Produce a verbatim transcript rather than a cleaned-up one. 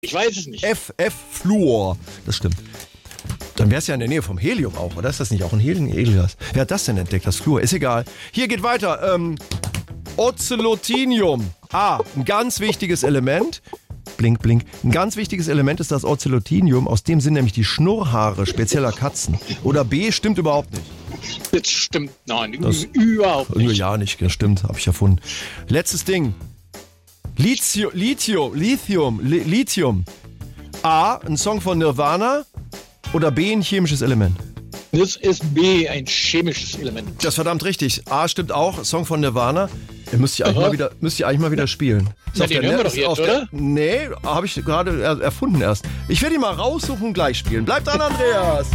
Ich weiß es nicht. F, F, Fluor. Das stimmt. Dann wäre es ja in der Nähe vom Helium auch, oder? Ist das nicht auch ein Helium? Edelgas? Wer hat das denn entdeckt, das Fluor? Ist egal. Hier geht weiter. Ähm, Ozelotinium. A, ein ganz wichtiges Element. Blink, blink. Ein ganz wichtiges Element ist das Ozelotinium. Aus dem sind nämlich die Schnurrhaare spezieller Katzen. Oder B, stimmt überhaupt nicht. Das stimmt, nein, Das- überhaupt nicht. Ja, nicht, das stimmt, habe ich erfunden. Letztes Ding. Lithium, Lithium, Lithium, Li- Lithium. A, ein Song von Nirvana oder B, ein chemisches Element? Das ist B, ein chemisches Element. Das ist verdammt richtig. A stimmt auch, Song von Nirvana. Ihr müsst ihr eigentlich, Aha. mal wieder, müsst ihr eigentlich mal wieder spielen. Ist Na, auf den der hören wir Net- doch ist auf jetzt, der- oder? Nee, habe ich gerade er- erfunden erst. Ich werde ihn mal raussuchen und gleich spielen. Bleibt dran, Andreas.